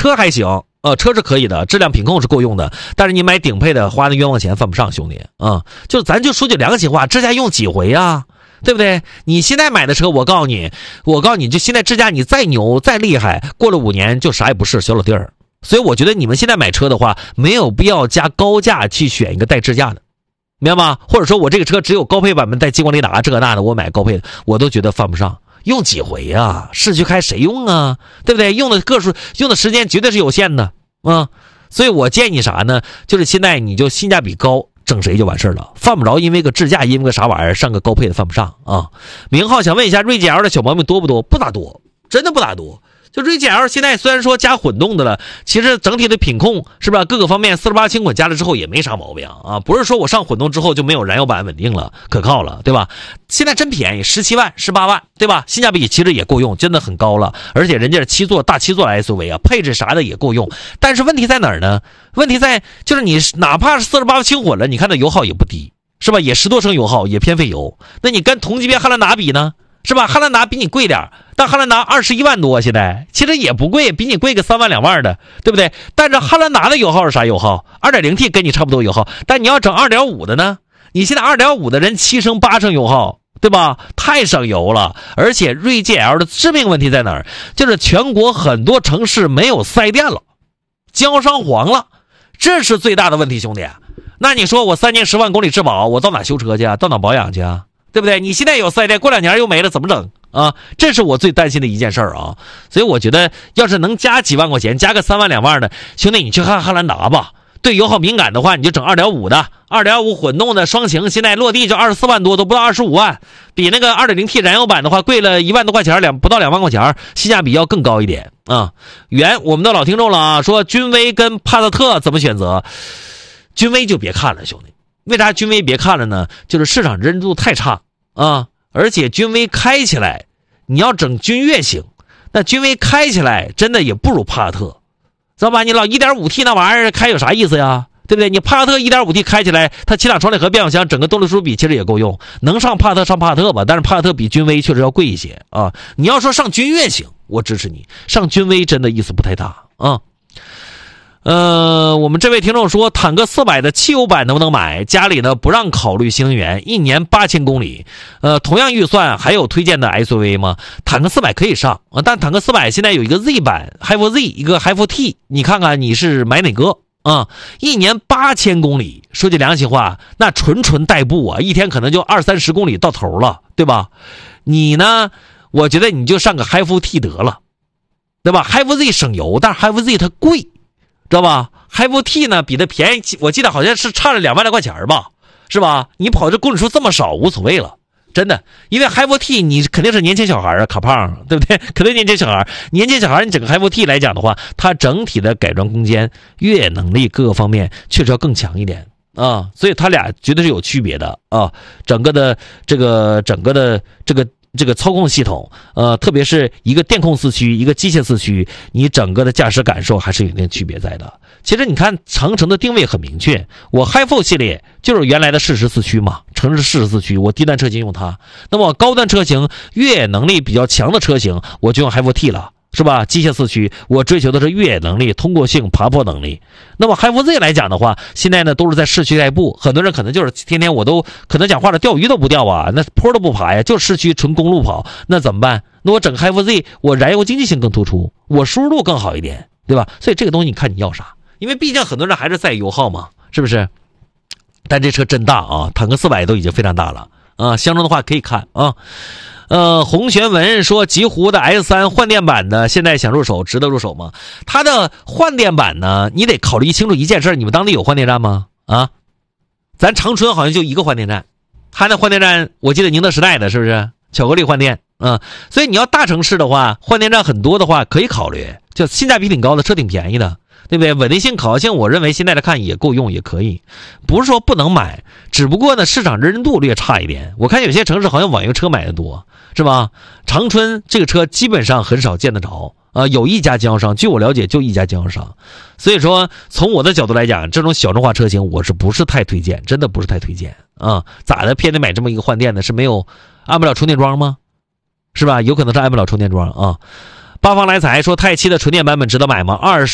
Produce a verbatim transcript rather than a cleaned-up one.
车还行，呃，车是可以的，质量品控是够用的，但是你买顶配的花的冤枉钱犯不上，兄弟啊、嗯！就咱就说句良心话，智驾用几回啊？对不对？你现在买的车，我告诉你，我告诉你，就现在智驾你再牛再厉害，过了五年就啥也不是，小老弟儿。所以我觉得你们现在买车的话，没有必要加高价去选一个带智驾的，明白吗？或者说我这个车只有高配版本带激光雷达这个那的，我买高配的，我都觉得犯不上。用几回啊？市区开谁用啊？对不对？用的个数用的时间绝对是有限的啊、嗯！所以我建议你啥呢？就是现在你就性价比高。整谁就完事了，犯不着因为个智驾因为个啥玩意儿上个高配的犯不上啊。明浩想问一下，锐界 L 的小毛病多不多？不咋多，真的不咋多。就锐界 L 现在虽然说加混动的了，其实整体的品控是吧，各个方面四十八轻混加了之后也没啥毛病啊。不是说我上混动之后就没有燃油版稳定了可靠了，对吧？现在真便宜，十七万十八万，对吧？性价比其实也够用，真的很高了。而且人家是七座大七座的 S U V 啊，配置啥的也够用。但是问题在哪儿呢？问题在就是你哪怕是四十八轻混了，你看它油耗也不低，是吧？也十多升油耗，也偏费油。那你跟同级别汉兰达比呢？是吧？汉兰达比你贵点，但汉兰达二十一万多，现在其实也不贵，比你贵个三万两万的，对不对？但是汉兰达的油耗是啥油耗？ 二点零 T 跟你差不多油耗，但你要整 二点五 的呢？你现在 二点五 的人七升八升油耗，对吧？太省油了。而且锐界 L 的致命问题在哪儿？就是全国很多城市没有四 S 店了，经销商黄了，这是最大的问题，兄弟。那你说我三年十万公里质保，我到哪修车去啊？到哪保养去啊？对不对？你现在有四 S 店，过两年又没了，怎么整啊？这是我最担心的一件事儿啊！所以我觉得，要是能加几万块钱，加个三万两万的，兄弟，你去看汉兰达吧。对油耗敏感的话，你就整 二点五 的 二点五 混动的双擎，现在落地就二十四万多，都不到二十五万，比那个 二点零 T 燃油版的话贵了一万多块钱，两不到两万块钱，性价比要更高一点啊！原我们的老听众了啊，说君威跟帕萨特怎么选择？君威就别看了，兄弟。为啥君威别看了呢？就是市场认知度太差啊，而且君威开起来，你要整君越型，那君威开起来真的也不如帕萨特，知道吧？你老 一点五 T 那玩意儿开有啥意思呀？对不对？你帕萨特 一点五 T 开起来，它七档双离合变速箱，整个动力输出比其实也够用，能上帕萨特上帕萨特吧？但是帕萨特比君威确实要贵一些啊。你要说上君越型，我支持你；上君威真的意思不太大啊。呃，我们这位听众说，坦克四百的汽油版能不能买？家里呢不让考虑新能源，一年八千公里。呃，同样预算还有推荐的 S U V 吗？坦克四百可以上啊，但坦克四百现在有一个 Z 版 Hi 四 Z， 一个 Hi 四 T， 你看看你是买哪个啊？一年八千公里，说句良心话，那纯纯代步啊，一天可能就二三十公里到头了，对吧？你呢？我觉得你就上个 Hi 四 T 得了，对吧 ？Hi 四 Z 省油，但是 Hi 四 Z 它贵。知道吧 ？Hi 四 T 呢比它便宜，我记得好像是差了两万来块钱吧，是吧？你跑这公里数这么少无所谓了，真的，因为 Hi 四 T 你肯定是年轻小孩啊，卡胖，对不对？肯定年轻小孩，年轻小孩你整个 Hi 四 T 来讲的话，它整体的改装空间、越野能力各个方面确实要更强一点啊，所以它俩绝对是有区别的啊。整个的这个整个的这个。这个操控系统，呃，特别是一个电控四驱，一个机械四驱，你整个的驾驶感受还是有一定区别在的。其实你看长城的定位很明确，我 Hi 四 系列就是原来的适时四驱嘛，城市适时四驱，我低端车型用它。那么高端车型、越野能力比较强的车型，我就用 Hi 四 T 了。是吧？机械四驱，我追求的是越野能力、通过性、爬坡能力。那么 Hi 四 Z 来讲的话，现在呢都是在市区代步，很多人可能就是天天我都可能讲话了，钓鱼都不钓啊，那坡都不爬呀，就市区纯公路跑，那怎么办？那我整 Hi 四 Z， 我燃油经济性更突出，我输入度更好一点，对吧？所以这个东西你看你要啥？因为毕竟很多人还是在意油耗嘛，是不是？但这车真大啊，坦克四百都已经非常大了啊，相中的话可以看啊。呃，洪玄文说，极狐的 S 三 换电版的现在想入手，值得入手吗？它的换电版呢，你得考虑清楚一件事，你们当地有换电站吗？啊，咱长春好像就一个换电站，它那换电站我记得宁德时代的是不是？巧克力换电啊、嗯，所以你要大城市的话，换电站很多的话可以考虑，就性价比挺高的，车挺便宜的。对不对？稳定性、可靠性，我认为现在来看也够用，也可以，不是说不能买，只不过呢市场认知度略差一点。我看有些城市好像网约车买的多，是吧？长春这个车基本上很少见得着啊、呃，有一家经销商，据我了解就一家经销商。所以说，从我的角度来讲，这种小众化车型我是不是太推荐？真的不是太推荐啊！咋的？偏得买这么一个换电的？是没有安不了充电桩吗？是吧？有可能是安不了充电桩啊。八方来财说，泰七的纯电版本值得买吗？二十